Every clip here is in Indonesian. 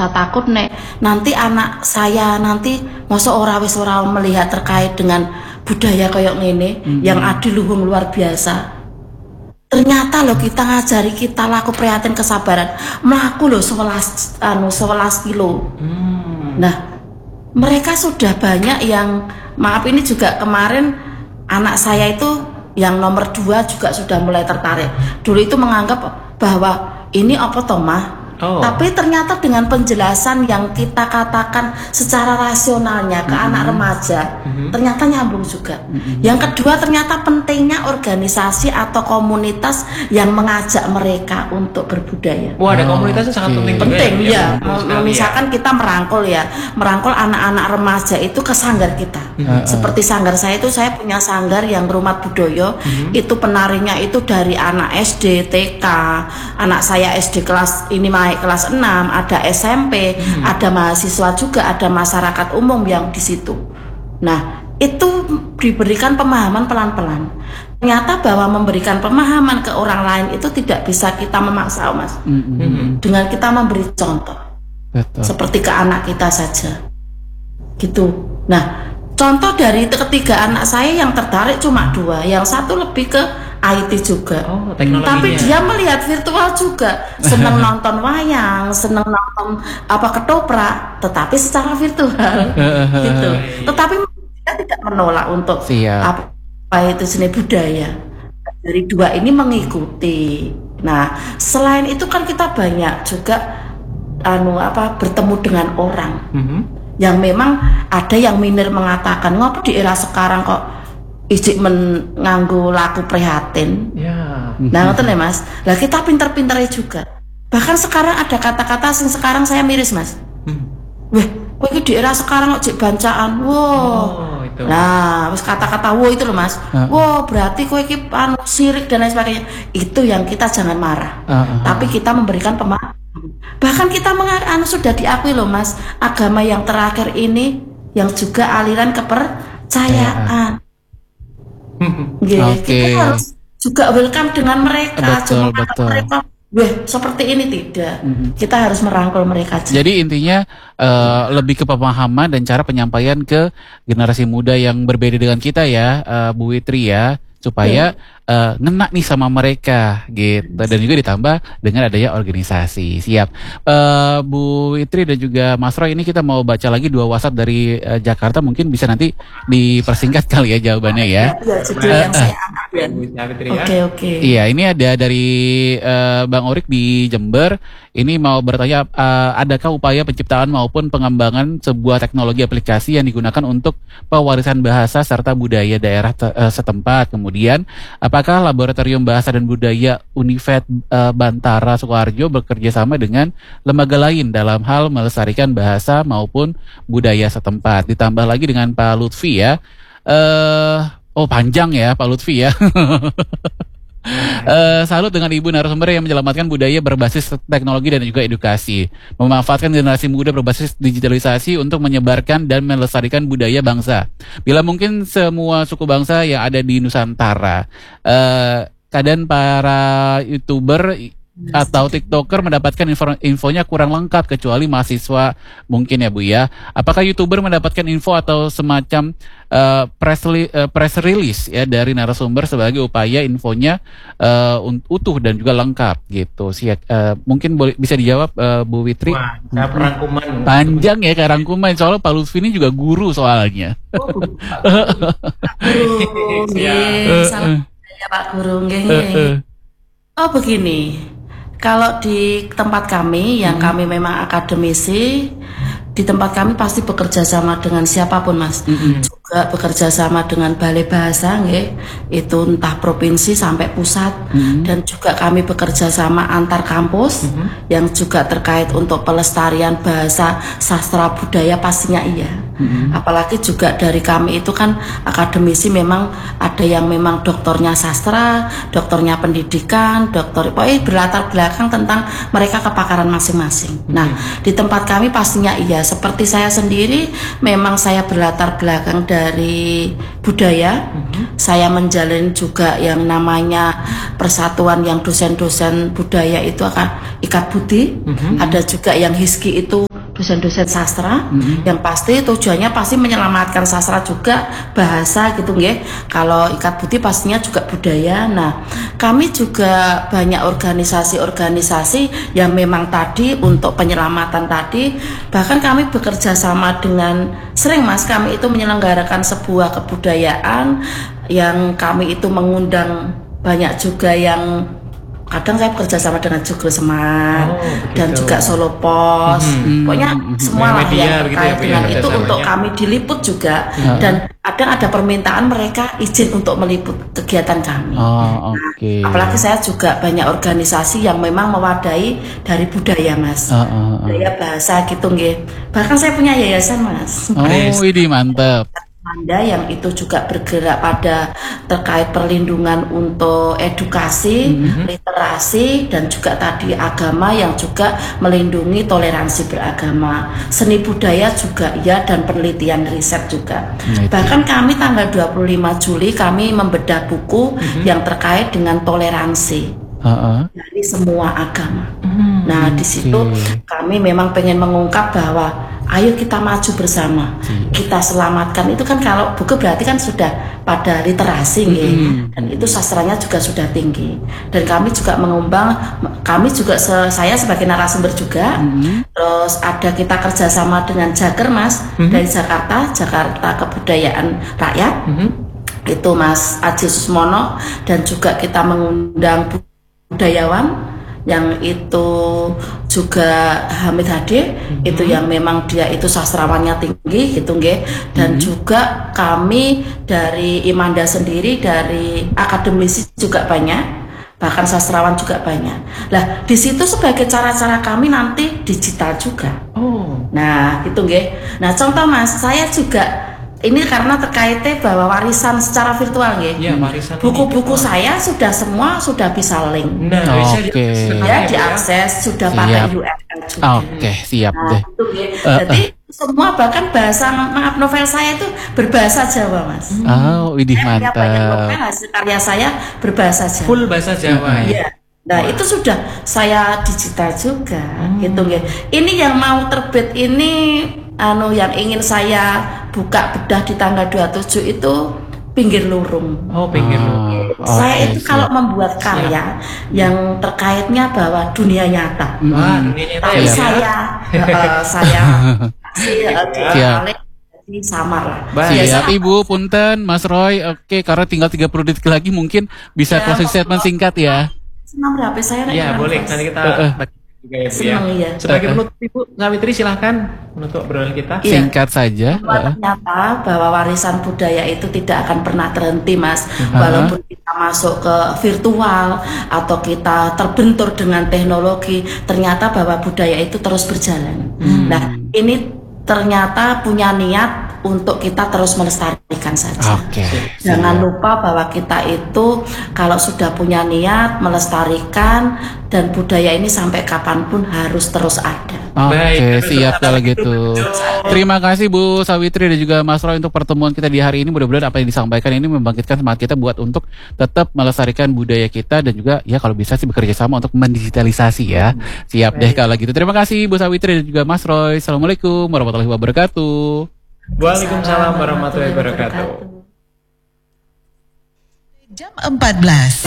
rasa takut nek nanti anak saya nanti masa ora melihat terkait dengan budaya kayak ngene yang adiluhung luar biasa. Ternyata loh kita ngajari kita laku prihatin kesabaran melaku loh 11 kilo. Nah mereka sudah banyak yang maaf ini juga kemarin anak saya itu yang nomor 2 juga sudah mulai tertarik. Dulu itu menganggap bahwa ini apa toh mah? Tapi ternyata dengan penjelasan yang kita katakan secara rasionalnya ke anak remaja, ternyata nyambung juga. Yang kedua ternyata pentingnya organisasi atau komunitas yang mengajak mereka untuk berbudaya. Wah, ada komunitasnya sangat penting ya. Misalkan kita merangkul anak-anak remaja itu ke sanggar kita. Seperti sanggar saya itu, saya punya sanggar yang Rumah Budaya. Itu penarinya itu dari anak SD, TK, anak saya SD kelas kelas 6, ada SMP, ada mahasiswa juga, ada masyarakat umum yang di situ. Nah, itu diberikan pemahaman pelan-pelan. Ternyata bahwa memberikan pemahaman ke orang lain itu tidak bisa kita memaksa, Mas. Dengan kita memberi contoh. Betul. Seperti ke anak kita saja. Gitu. Nah, contoh dari ketiga anak saya yang tertarik cuma 2, yang satu lebih ke IT juga, tapi dia melihat virtual juga, senang nonton wayang, senang nonton ketoprak, tetapi secara virtual, gitu. Tetapi kita tidak menolak untuk apa itu seni budaya. Dari 2 ini mengikuti. Nah, selain itu kan kita banyak juga bertemu dengan orang yang memang ada yang minder mengatakan ngapa di era sekarang kok ijik nganggo laku prihatin. Nah ngoten ya Mas. Lah kita pinter-pinternya juga. Bahkan sekarang ada kata-kata sing sekarang saya miris Mas. Weh, kowe iki di era sekarang kok jek bancaan. Wow. Nah, wis kata-kata wow itu loh Mas. Wow, berarti kowe iki sirik dan lain sebagainya. Itu yang kita jangan marah. Tapi kita memberikan pemahaman. Bahkan kita sudah diakui loh Mas, agama yang terakhir ini yang juga aliran kepercayaan. Kita harus juga welcome dengan mereka. Mereka, seperti ini tidak. Kita harus merangkul mereka. Jadi intinya lebih ke pemahaman dan cara penyampaian ke generasi muda yang berbeda dengan kita ya, Bu Witri ya, supaya ngena nih sama mereka gitu. Dan juga ditambah dengan adanya organisasi. Siap. Bu Witri dan juga Mas Roy, ini kita mau baca lagi 2 WhatsApp dari Jakarta, mungkin bisa nanti dipersingkat kali ya jawabannya ya. Oke. Iya, ini ada dari Bang Orik di Jember. Ini mau bertanya, adakah upaya penciptaan maupun pengembangan sebuah teknologi aplikasi yang digunakan untuk pewarisan bahasa serta budaya daerah setempat? Kemudian, apakah Laboratorium Bahasa dan Budaya Univet Bantara Sukoharjo bekerja sama dengan lembaga lain dalam hal melestarikan bahasa maupun budaya setempat? Ditambah lagi dengan Pak Lutfi ya. Panjang ya Pak Lutfi ya. Salut dengan ibu narasumber yang menyelamatkan budaya berbasis teknologi dan juga edukasi, memanfaatkan generasi muda berbasis digitalisasi untuk menyebarkan dan melestarikan budaya bangsa. Bila mungkin semua suku bangsa yang ada di Nusantara, kadang para YouTuber atau TikToker mendapatkan infonya kurang lengkap kecuali mahasiswa mungkin ya Bu ya. Apakah YouTuber mendapatkan info atau semacam press release ya dari narasumber sebagai upaya infonya utuh dan juga lengkap gitu. Mungkin bisa dijawab Bu Witri. Wah, rangkuman. Panjang ya kayak rangkuman, soalnya Pak Lutfi ini juga guru soalnya. Salam ya Pak Guru. Begini. Kalau di tempat kami, yang kami memang akademisi, di tempat kami pasti bekerja sama dengan siapapun Mas. Juga bekerja sama dengan Balai Bahasa, itu entah provinsi sampai pusat. Dan juga kami bekerja sama antar kampus, yang juga terkait untuk pelestarian bahasa, sastra, budaya pastinya iya. Apalagi juga dari kami itu kan akademisi, memang ada yang memang doktornya sastra, doktornya pendidikan, pokoknya berlatar belakang tentang mereka kepakaran masing-masing. Nah, di tempat kami pastinya iya. Seperti saya sendiri, memang saya berlatar belakang dari budaya. Saya menjalin juga yang namanya persatuan yang dosen-dosen budaya itu akan ikat budi. Ada juga yang HISKI itu dosen-dosen sastra yang pasti tujuannya pasti menyelamatkan sastra juga, bahasa gitu nggih. Kalau Ikat Budi pastinya juga budaya. Nah, kami juga banyak organisasi-organisasi yang memang tadi untuk penyelamatan tadi, bahkan kami bekerja sama dengan sering Mas, kami itu menyelenggarakan sebuah kebudayaan yang kami itu mengundang banyak juga yang kadang saya bekerja sama dengan Joglo Semar dan juga Solo Pos, pokoknya semua lah yang terkait dengan itu untuk kami diliput juga dan kadang ada permintaan mereka izin untuk meliput kegiatan kami. Apalagi saya juga banyak organisasi yang memang mewadahi dari budaya Mas, budaya bahasa gitu nggih. Bahkan saya punya yayasan Mas. Ini mantap. Anda yang itu juga bergerak pada terkait perlindungan untuk edukasi, literasi, dan juga tadi agama yang juga melindungi toleransi beragama, seni budaya juga ya, dan penelitian riset juga. Bahkan kami tanggal 25 Juli kami membedah buku yang terkait dengan toleransi dari semua agama. Nah di situ kami memang pengen mengungkap bahwa ayo kita maju bersama, kita selamatkan. Itu kan kalau buku berarti kan sudah pada literasi dan itu sastranya juga sudah tinggi. Dan kami juga mengembang, kami juga saya sebagai narasumber juga. Terus ada kita kerjasama dengan Jager Mas dari Jakarta Kebudayaan Rakyat. Itu Mas Aji Susmono, dan juga kita mengundang budayawan yang itu juga Hamid Hadi, itu yang memang dia itu sastrawannya tinggi gitu nggih. Dan juga kami dari Imanda sendiri, dari akademisi juga banyak, bahkan sastrawan juga banyak. Lah di situ sebagai cara-cara kami nanti digital juga. Nah gitu nggih. Nah contoh Mas, saya juga ini karena terkaitnya bahwa warisan secara virtual ya. Buku-buku saya semua sudah bisa link. Ya diakses sudah pakai URL juga. Siap deh. Itu, jadi semua bahkan bahasa novel saya itu berbahasa Jawa Mas. Ini mantap. Novel hasil karya saya berbahasa Jawa. Full bahasa Jawa ya. Nah itu sudah saya digital juga gitu ya. Ini yang mau terbit ini yang ingin saya buka bedah di tanggal 27 itu Pinggir Lurung. Pinggir Lurung. Saya itu kalau membuat karya yang terkaitnya bahwa dunia nyata. Tapi saya samar lah. Siap Ibu, punten Mas Roy. Oke, karena tinggal 30 detik lagi mungkin bisa closing statement singkat ya. Senang HP saya. Ya boleh, nanti kita juga ya Bu ya. Sebagai penutup Ibu Savitri silahkan menutup obrolan kita. Singkat saja. Ternyata bahwa warisan budaya itu tidak akan pernah terhenti Mas. Walaupun kita masuk ke virtual atau kita terbentur dengan teknologi, ternyata bahwa budaya itu terus berjalan. Nah ini ternyata punya niat untuk kita terus melestarikan saja. Jangan lupa bahwa kita itu kalau sudah punya niat melestarikan, dan budaya ini sampai kapanpun harus terus ada. Siap kalau gitu. Terima kasih Bu Savitri dan juga Mas Roy untuk pertemuan kita di hari ini. Mudah-mudahan apa yang disampaikan ini membangkitkan semangat kita buat untuk tetap melestarikan budaya kita, dan juga ya kalau bisa sih bekerja sama untuk mendigitalisasi ya. Siap deh kalau gitu. Terima kasih Bu Savitri dan juga Mas Roy. Assalamualaikum warahmatullahi wabarakatuh. Waalaikumsalam warahmatullahi wabarakatuh. Jam 14.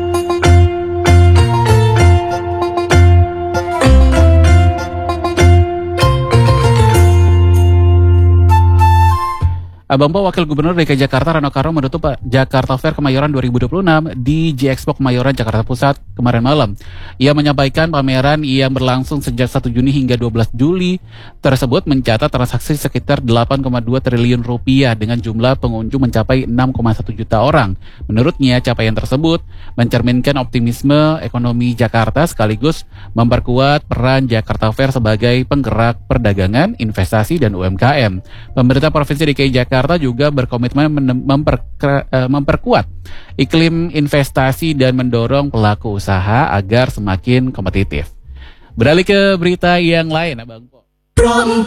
Abang Po, Wakil Gubernur DKI Jakarta Rano Karno menutup Jakarta Fair Kemayoran 2026 di G-Expo Kemayoran, Jakarta Pusat kemarin malam. Ia menyampaikan pameran yang berlangsung sejak 1 Juni hingga 12 Juli tersebut mencatat transaksi sekitar 8,2 triliun rupiah dengan jumlah pengunjung mencapai 6,1 juta orang. Menurutnya, capaian tersebut mencerminkan optimisme ekonomi Jakarta sekaligus memperkuat peran Jakarta Fair sebagai penggerak perdagangan, investasi, dan UMKM. Pemerintah Provinsi DKI Jakarta juga berkomitmen memperkuat iklim investasi dan mendorong pelaku usaha agar semakin kompetitif. Beralih ke berita yang lain, Abang Po.